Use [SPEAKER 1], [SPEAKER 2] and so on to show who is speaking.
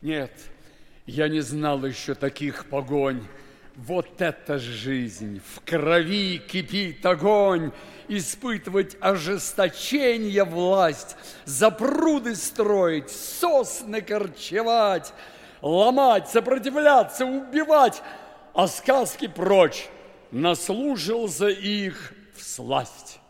[SPEAKER 1] Нет, я не знал еще таких погонь. Вот это жизнь! В крови кипит огонь, испытывать ожесточение власть, запруды строить, сосны корчевать, ломать, сопротивляться, убивать, а сказки прочь, наслушался их всласть.